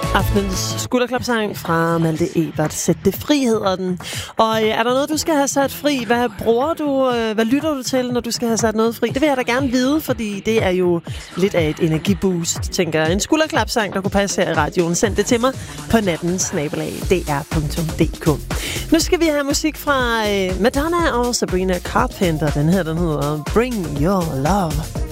Aftenens skulderklapsang fra Malte Ebert. Sæt det fri hedder den. Og er der noget, du skal have sat fri? Hvad bruger du? Hvad lytter du til, når du skal have sat noget fri? Det vil jeg da gerne vide, fordi det er jo lidt af et energiboost, tænker jeg. En skulderklapsang, der kunne passe her i radioen. Send det til mig på natten@dr.dk. Nu skal vi have musik fra Madonna og Sabrina Carpenter. Den hedder Bring Your Love.